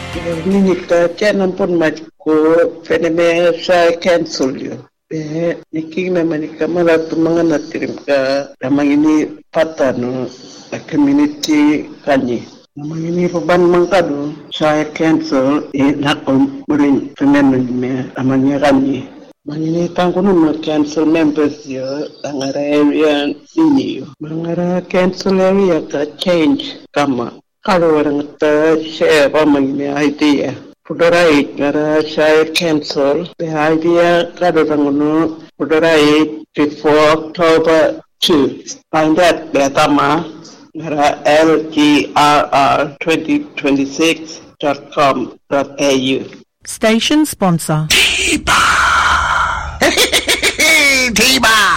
Ninita jangan pun majko fenomena saya cancel yo. Niking naman ikamala tumangan natirim ka namang ini patano community kanyi. Namang ini paban mangkado saya cancel nakon muring fenomena namanya kanyi. Mangini tangkuno cancel members yo angara area ini yo. Mangara cancel area ka change kama. Kalau orang share pamangini idea. Pudorai gara saya cancel the idea kada rangono pudorai before October 2. Find that betama gara lgrr2026.com.au. Station sponsor. T-Bar!